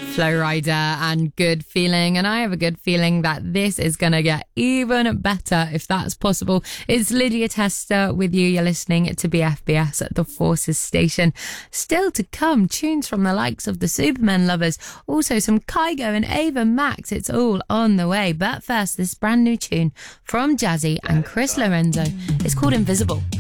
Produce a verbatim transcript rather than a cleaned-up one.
Flow Rider and Good Feeling, and I have a good feeling that this is going to get even better if that's possible. It's Lydia Tester with you. You're listening to B F B S at the Forces Station. Still to come, tunes from the likes of the Superman Lovers, also some Kygo and Ava Max. It's all on the way. But first, this brand new tune from Jazzy and Chris Lorenzo. It's called Invisible.